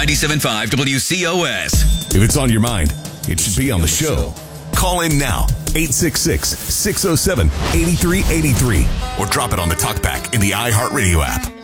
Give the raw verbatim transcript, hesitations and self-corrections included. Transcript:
ninety-seven point five W C O S. If it's on your mind, it should be on the show. Call in now, eight six six, six oh seven, eight three eight three, or drop it on the talkback in the iHeartRadio app.